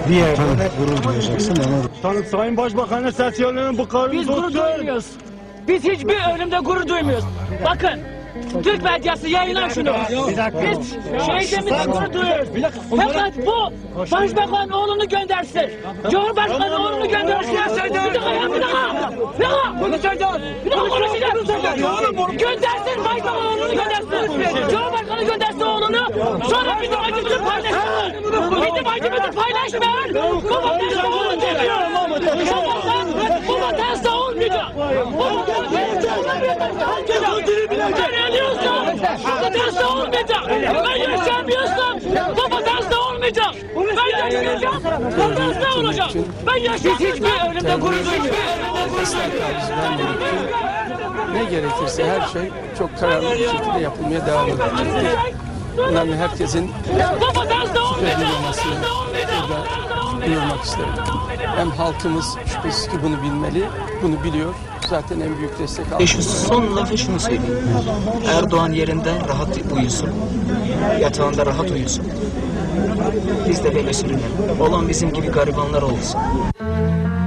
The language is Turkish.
Bir yerde gurur duyacaksın ama. Sayın Başbakan'ın seçiyorlarının bu kararını Biz gurur duymuyoruz. Biz hiçbir ölümde gurur duymuyoruz. Bakın, Türk medyası yayınlar şunu. Biz şehidimizden gurur duyuyoruz. Fakat bu Başbakan oğlunu göndersin. Cumhurbaşkanı oğlunu göndersin. Bir dakika ya, bir dakika. Bir dakika. Konuşacağız. Bir dakika konuşacağız. Göndersin, Başbakan oğlunu göndersin. Cumhurbaşkanı göndersin oğlunu. Sonra bizim acımızı paylaşsın. Bizim acımızı paylaşmıyor. Bu vatansa oğlu geliyor. Bu vatansa olmayacak. Bu vatansa olmayacak. Ben yaşamıyorsam bu vatansa olmayacak. Ben yaşayacağım. Vatansa olacak. Ben yaşayacağım. Biz hiçbir ölümde gurur duymuyoruz. Ne gerekirse her şey çok kararlı bir şekilde yapılmaya devam edecektir. Önemli herkesin şüphe duymamasını burada duyurmak isterim. Hem halkımız şüphesiz ki bunu bilmeli, bunu biliyor. Zaten en büyük destek aldı. Şu son lafı şunu söyleyeyim. Erdoğan yerinde rahat uyusun. Yatağında rahat uyusun. Biz de böyle sürünelim. Olan bizim gibi garibanlar olsun.